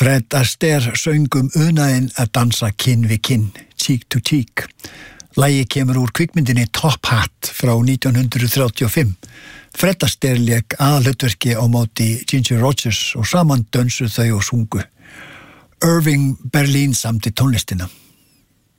Fred Astaire söng unaðinn að dansa kinn við kinn, cheek to cheek. Lagið kemur úr kvikmyndinni Top Hat frá 1935. Fred Astaire lék aðalhlutverki á móti Ginger Rogers og saman dönsuðu þau og sungu. Irving Berlin samdi tónlistina.